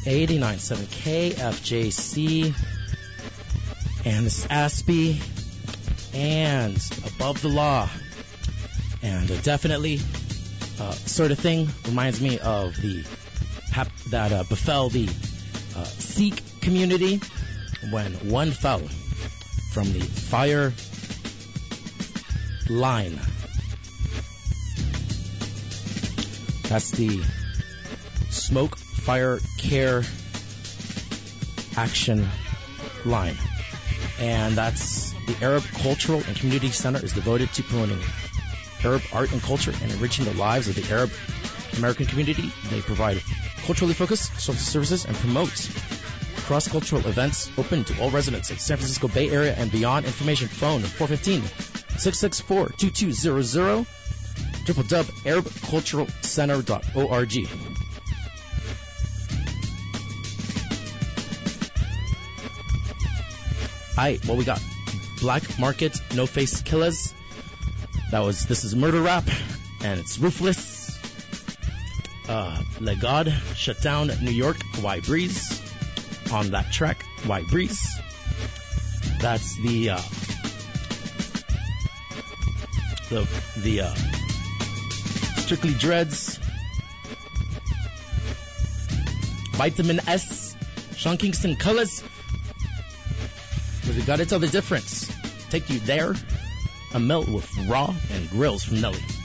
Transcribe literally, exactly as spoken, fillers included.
eighty-nine point seven K F J C. And this is Aspie. And Above the Law. And uh, definitely, uh, sort of thing reminds me of the hap- that uh, befell the uh, Sikh community when one fell from the fire line. That's the Smoke Fire Care Action Line. And that's the Arab Cultural and Community Center is devoted to promoting Arab art and culture and enriching the lives of the Arab American community. They provide culturally focused social services and promote cross-cultural events open to all residents of San Francisco Bay Area and beyond. Information phone four one five, six six four, two two zero zero, w w w dot arab cultural center dot org. Alright, well, we got Black Market, No Face Killers. That was, this is Murder Rap, and it's Ruthless. Uh, Le God, Shut Down, New York, Y Breeze. On that track, Y Breeze. That's the, uh, the, the, uh, Strictly Dreads. Vitamin S, Sean Kingston Colors. Because we gotta tell the difference. Take you there. A melt with Raw and Grills from Nelly.